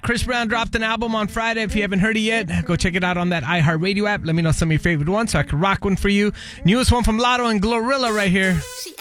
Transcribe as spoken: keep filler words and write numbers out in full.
Chris Brown dropped an album on Friday. If you haven't heard it yet, go check it out on that iHeartRadio app. Let me know some of your favorite ones so I can rock one for you. Newest one from Lotto and Glorilla right here.